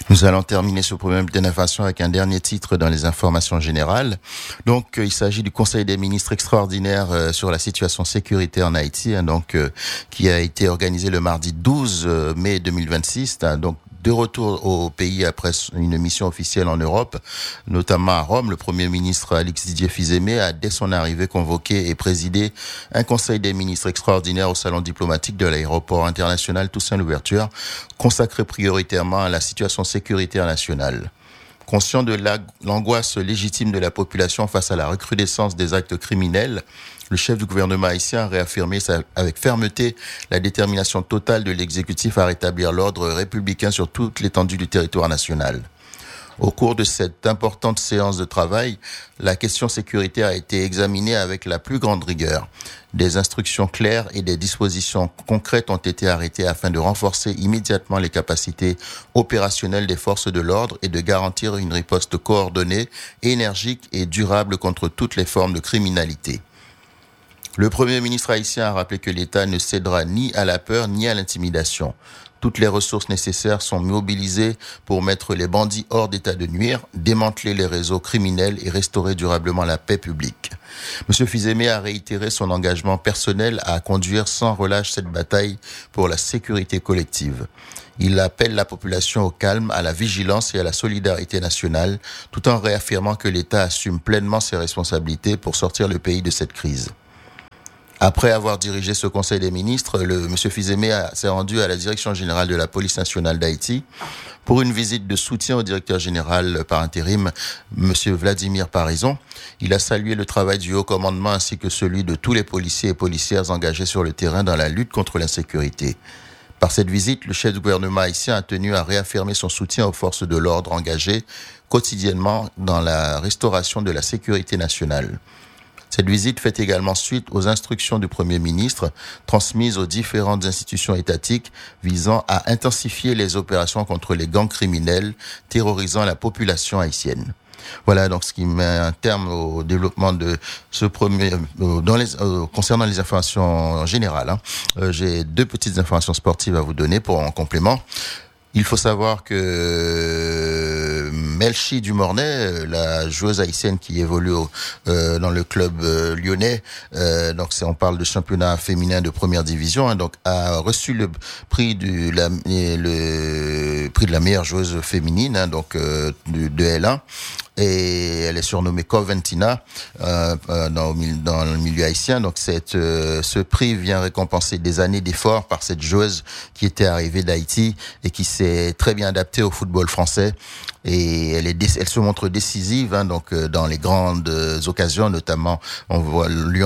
Nous allons terminer ce programme d'information avec un dernier titre dans les informations générales. Donc, il s'agit du Conseil des ministres extraordinaire sur la situation sécuritaire en Haïti, qui a été organisé le mardi 12 mai 2026. Donc, de retour au pays après une mission officielle en Europe, notamment à Rome, le Premier ministre Alix Didier Fils-Aimé a dès son arrivée convoqué et présidé un conseil des ministres extraordinaire au salon diplomatique de l'aéroport international Toussaint-Louverture, consacré prioritairement à la situation sécuritaire nationale. Conscient de l'angoisse légitime de la population face à la recrudescence des actes criminels, le chef du gouvernement haïtien a réaffirmé avec fermeté la détermination totale de l'exécutif à rétablir l'ordre républicain sur toute l'étendue du territoire national. Au cours de cette importante séance de travail, la question sécuritaire a été examinée avec la plus grande rigueur. Des instructions claires et des dispositions concrètes ont été arrêtées afin de renforcer immédiatement les capacités opérationnelles des forces de l'ordre et de garantir une riposte coordonnée, énergique et durable contre toutes les formes de criminalité. Le Premier ministre haïtien a rappelé que l'État ne cédera ni à la peur ni à l'intimidation. Toutes les ressources nécessaires sont mobilisées pour mettre les bandits hors d'état de nuire, démanteler les réseaux criminels et restaurer durablement la paix publique. M. Fils-Aimé a réitéré son engagement personnel à conduire sans relâche cette bataille pour la sécurité collective. Il appelle la population au calme, à la vigilance et à la solidarité nationale, tout en réaffirmant que l'État assume pleinement ses responsabilités pour sortir le pays de cette crise. Après avoir dirigé ce Conseil des ministres, M. Fils-Aimé s'est rendu à la Direction générale de la police nationale d'Haïti pour une visite de soutien au directeur général par intérim, M. Vladimir Parison. Il a salué le travail du haut commandement ainsi que celui de tous les policiers et policières engagés sur le terrain dans la lutte contre l'insécurité. Par cette visite, le chef du gouvernement haïtien a tenu à réaffirmer son soutien aux forces de l'ordre engagées quotidiennement dans la restauration de la sécurité nationale. Cette visite fait également suite aux instructions du Premier ministre transmises aux différentes institutions étatiques visant à intensifier les opérations contre les gangs criminels terrorisant la population haïtienne. Voilà donc ce qui met un terme au développement de ce premier concernant les informations générales. J'ai deux petites informations sportives à vous donner pour en complément. Il faut savoir que Melchi Dumornay, la joueuse haïtienne qui évolue dans le club lyonnais, on parle de championnat féminin de première division, donc a reçu le prix de la meilleure joueuse féminine, de L1. Et elle est surnommée Coventina dans le milieu haïtien. Donc ce prix vient récompenser des années d'efforts par cette joueuse qui était arrivée d'Haïti et qui s'est très bien adaptée au football français. Et elle se montre décisive dans les grandes occasions, notamment on voit Lyon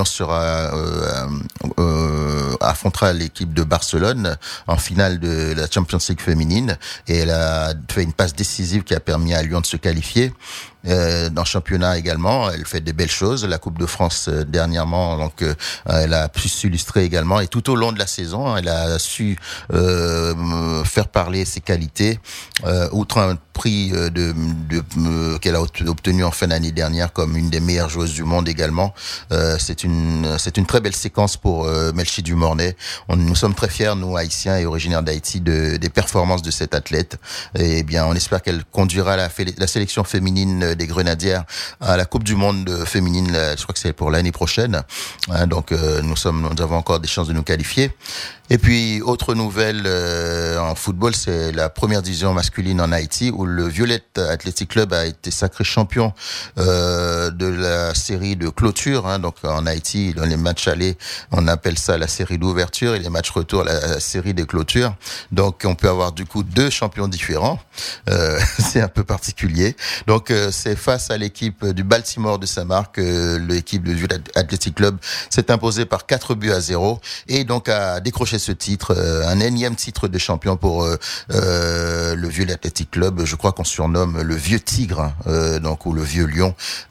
affrontera l'équipe de Barcelone en finale de la Champions League féminine et elle a fait une passe décisive qui a permis à Lyon de se qualifier. Dans le championnat également, elle fait des belles choses. La Coupe de France dernièrement, elle a pu s'illustrer également. Et tout au long de la saison, elle a su faire parler ses qualités. Outre un prix qu'elle a obtenu en fin d'année dernière comme une des meilleures joueuses du monde également. C'est une très belle séquence pour Melchi Dumornay. Nous sommes très fiers, nous Haïtiens et originaires d'Haïti, des performances de cette athlète. Et bien, on espère qu'elle conduira la sélection féminine des Grenadières à la Coupe du Monde féminine. Je crois que c'est pour l'année prochaine. Nous avons encore des chances de nous qualifier. Et puis, autre nouvelle en football, c'est la première division masculine en Haïti où le Violette Athletic Club a été sacré champion de la série de clôture. Donc en Haïti, dans les matchs allés, on appelle ça la série d'ouverture et les matchs retour la série de clôture. Donc on peut avoir du coup deux champions différents. C'est un peu particulier. Donc c'est face à l'équipe du Baltimore de Saint-Marc que l'équipe du Violette Athletic Club s'est imposée par 4-0 et donc a décroché ce titre, un énième titre de champion pour le Violette Athletic Club. Je crois qu'on surnomme le vieux tigre, ou le vieux lion.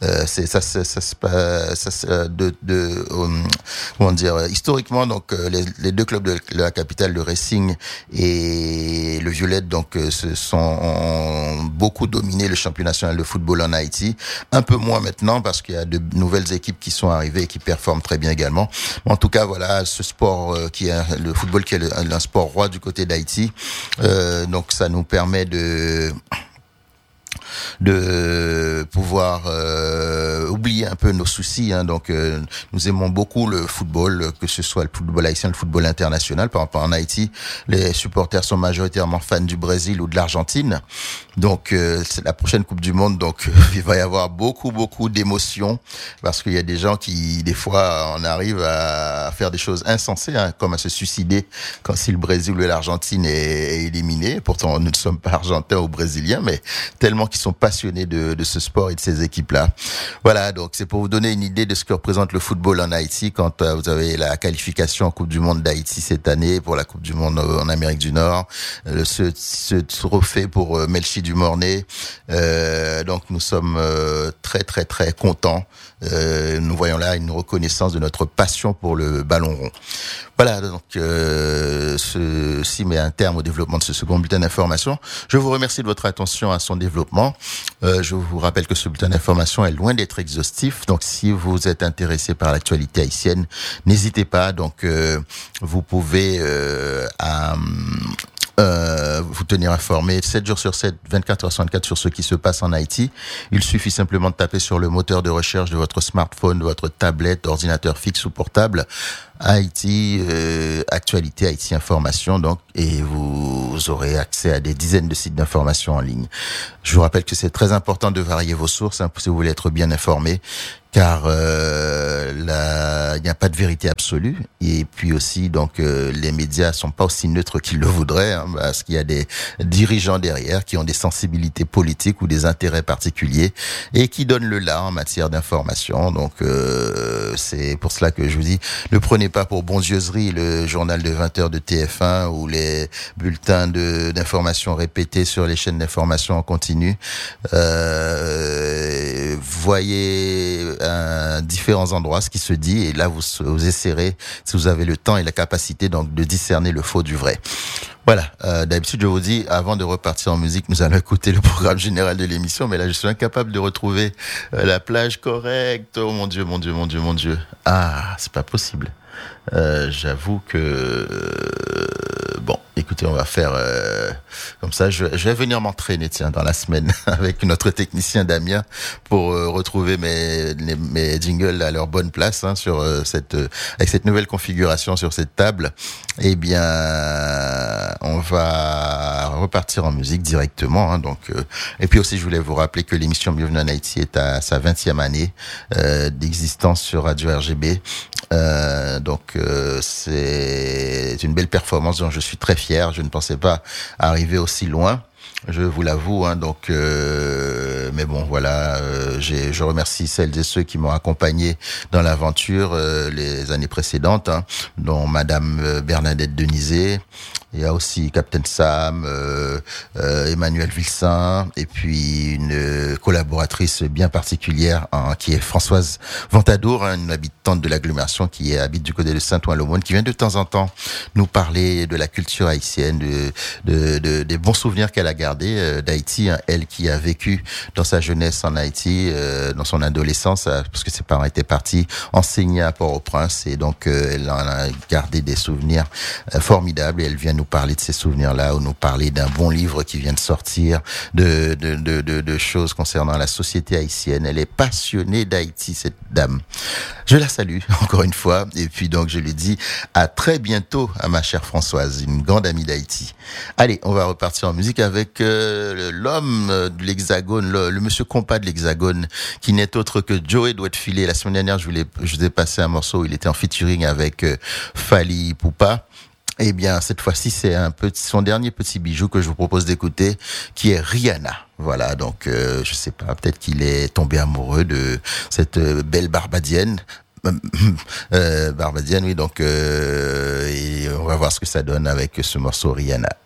Historiquement, les deux clubs de la capitale, le Racing et le Violette, ont beaucoup dominé le championnat national de football en Haïti. Un peu moins maintenant parce qu'il y a de nouvelles équipes qui sont arrivées et qui performent très bien également. En tout cas, voilà, ce sport qui est le football qui est un sport roi du côté d'Haïti. Donc ça nous permet de de pouvoir oublier un peu nos soucis. Donc, nous aimons beaucoup le football, que ce soit le football haïtien, le football international. Par exemple, en Haïti, les supporters sont majoritairement fans du Brésil ou de l'Argentine. Donc, c'est la prochaine Coupe du Monde. Donc, il va y avoir beaucoup d'émotions parce qu'il y a des gens qui, des fois, on arrive à faire des choses insensées, comme à se suicider quand si le Brésil ou l'Argentine est éliminé. Pourtant, nous ne sommes pas argentins ou brésiliens, mais tellement qu'ils sont passionnés de ce sport et de ces équipes-là. Voilà, donc c'est pour vous donner une idée de ce que représente le football en Haïti quand vous avez la qualification en Coupe du Monde d'Haïti cette année pour la Coupe du Monde en Amérique du Nord, ce trophée pour Melchi Dumornay. Donc nous sommes très contents. Nous voyons là une reconnaissance de notre passion pour le ballon rond. Voilà, donc ceci met un terme au développement de ce second bulletin d'information. Je vous remercie de votre attention à son développement. Je vous rappelle que ce bulletin d'information est loin d'être exhaustif. Donc, si vous êtes intéressé par l'actualité haïtienne, n'hésitez pas. Donc, vous pouvez vous tenir informé 7 jours sur 7, 24 heures sur 24 sur ce qui se passe en Haïti. Il suffit simplement de taper sur le moteur de recherche de votre smartphone, de votre tablette, ordinateur fixe ou portable, Haïti, actualité, Haïti information, donc, et vous aurez accès à des dizaines de sites d'information en ligne. Je vous rappelle que c'est très important de varier vos sources, si vous voulez être bien informé, car il n'y a pas de vérité absolue, et puis aussi donc les médias sont pas aussi neutres qu'ils le voudraient, parce qu'il y a des dirigeants derrière qui ont des sensibilités politiques ou des intérêts particuliers et qui donnent le là en matière d'information. Donc c'est pour cela que je vous dis, ne prenez pas pour bondieuserie le journal de 20h de TF1 ou les bulletins d'information répétés sur les chaînes d'information en continu. Voyez à différents endroits ce qui se dit, et là vous essaierez, si vous avez le temps et la capacité, donc de discerner le faux du vrai. Voilà, d'habitude je vous dis, avant de repartir en musique, nous allons écouter le programme général de l'émission, mais là je suis incapable de retrouver la plage correcte. Oh mon Dieu. Ah, c'est pas possible. J'avoue que bon, écoutez, on va faire comme ça. Je vais venir m'entraîner, dans la semaine avec notre technicien Damien pour retrouver mes jingles à leur bonne place sur avec cette nouvelle configuration sur cette table. Eh bien, on va repartir en musique directement. Donc, et puis aussi, je voulais vous rappeler que l'émission Bienvenue en Haïti est à sa 20e année d'existence sur Radio RGB. Donc c'est une belle performance dont je suis très fier. Je ne pensais pas arriver aussi loin, je vous l'avoue. Donc mais bon, voilà, je remercie celles et ceux qui m'ont accompagné dans l'aventure les années précédentes, dont Madame Bernadette Denizé. Il y a aussi Captain Sam, Emmanuel Vilsain, et puis une collaboratrice bien particulière qui est Françoise Ventadour, une habitante de l'agglomération qui habite du côté de Saint-Ouen-l'Aumône, qui vient de temps en temps nous parler de la culture haïtienne, des bons souvenirs qu'elle a gardés d'Haïti. Elle qui a vécu dans sa jeunesse en Haïti, dans son adolescence, parce que ses parents étaient partis enseigner à Port-au-Prince, et donc elle en a gardé des souvenirs formidables, et elle vient nous parler de ces souvenirs-là, ou nous parler d'un bon livre qui vient de sortir, de choses concernant la société haïtienne. Elle est passionnée d'Haïti, cette dame. Je la salue encore une fois, et puis donc je lui dis à très bientôt à ma chère Françoise, une grande amie d'Haïti. Allez, on va repartir en musique avec l'homme de l'Hexagone, le monsieur compas de l'Hexagone, qui n'est autre que Joey Douet-Filet. La semaine dernière, je vous ai passé un morceau où il était en featuring avec Fally Ipupa. Eh bien, cette fois-ci, c'est son dernier petit bijou que je vous propose d'écouter, qui est Rihanna. Voilà, donc je sais pas, peut-être qu'il est tombé amoureux de cette belle Barbadienne. Barbadienne, oui, donc et on va voir ce que ça donne avec ce morceau Rihanna.